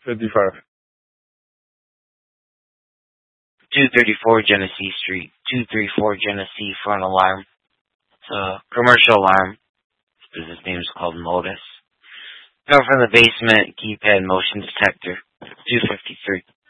55. 234 Genesee Street. 234 Genesee front alarm. It's a commercial alarm. His business name is called Modus. Come from the basement, keypad motion detector. 253.